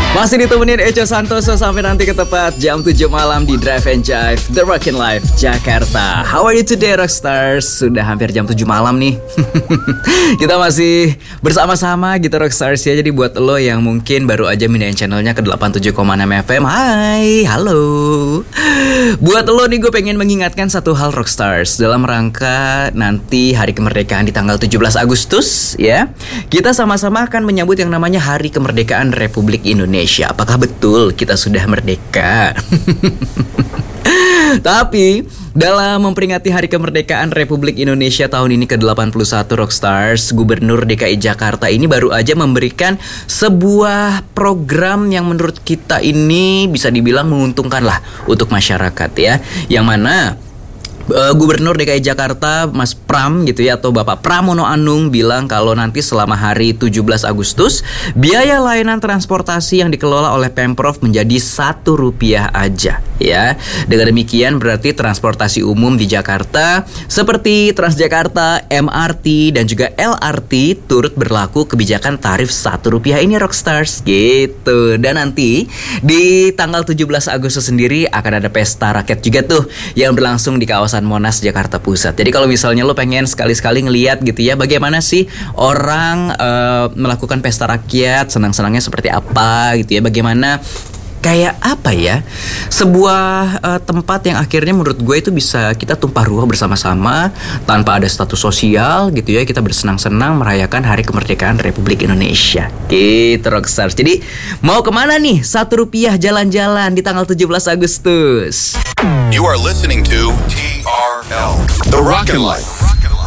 Masih ditemenin Eco Santoso sampai nanti ke tepat jam 7 malam di Drive and Jive The Rockin' Life Jakarta. How are you today Rockstars? Sudah hampir jam 7 malam nih. Kita masih bersama-sama gitu Rockstars ya. Jadi buat lo yang mungkin baru aja pindahin channelnya ke 87,6 FM, hai, halo. Buat lo nih gue pengen mengingatkan satu hal Rockstars. Dalam rangka nanti hari kemerdekaan di tanggal 17 Agustus ya, kita sama-sama akan menyambut yang namanya Hari Kemerdekaan Republik Indonesia. Apakah betul kita sudah merdeka? Tapi dalam memperingati Hari Kemerdekaan Republik Indonesia tahun ini ke-81 Rockstars, Gubernur DKI Jakarta ini baru aja memberikan sebuah program yang menurut kita ini bisa dibilang menguntungkan lah untuk masyarakat ya. Yang mana Gubernur DKI Jakarta Mas Pram gitu ya, atau Bapak Pramono Anung bilang kalau nanti selama hari 17 Agustus biaya layanan transportasi yang dikelola oleh Pemprov menjadi Rp1 aja ya. Dengan demikian berarti transportasi umum di Jakarta seperti Transjakarta, MRT dan juga LRT turut berlaku kebijakan tarif Rp1 ini Rockstars gitu. Dan nanti di tanggal 17 Agustus sendiri akan ada pesta rakyat juga tuh yang berlangsung di kawasan Monas Jakarta Pusat. Jadi kalau misalnya lo pengen sekali-sekali ngeliat gitu ya, bagaimana sih orang melakukan pesta rakyat, senang-senangnya seperti apa gitu ya, bagaimana kayak apa ya, sebuah tempat yang akhirnya menurut gue itu bisa kita tumpah ruah bersama-sama tanpa ada status sosial gitu ya. Kita bersenang-senang merayakan Hari Kemerdekaan Republik Indonesia gitu Rockstars. Jadi mau kemana nih Rp1 jalan-jalan di tanggal 17 Agustus? You are listening to TRL The Rockin' Life.